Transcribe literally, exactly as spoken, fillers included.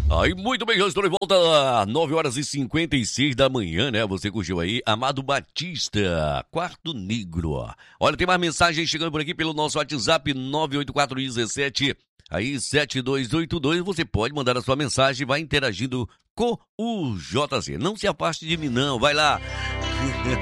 Aí, muito bem, já estou de volta, nove horas e cinquenta e seis da manhã, né? Você curtiu aí, Amado Batista, Quarto Negro. Olha, tem mais mensagens chegando por aqui pelo nosso WhatsApp, nove oito quatro um sete, aí, sete dois oito dois. Você pode mandar a sua mensagem e vai interagindo com o J Z. Não se afaste de mim, não, vai lá.